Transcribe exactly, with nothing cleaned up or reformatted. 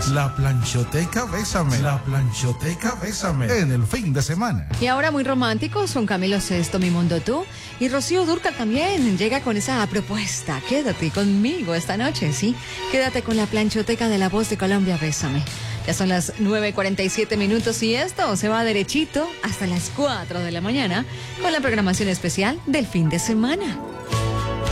Bésame. La planchoteca Bésame. La planchoteca Bésame. En el fin de semana. Y ahora muy románticos con Camilo Sesto, Mi Mundo Tú. Y Rocío Dúrcal también llega con esa propuesta. Quédate conmigo esta noche, ¿sí? Quédate con la planchoteca de La Voz de Colombia, Bésame. Ya son las nueve cuarenta y siete minutos y esto se va derechito hasta las cuatro de la mañana con la programación especial del fin de semana.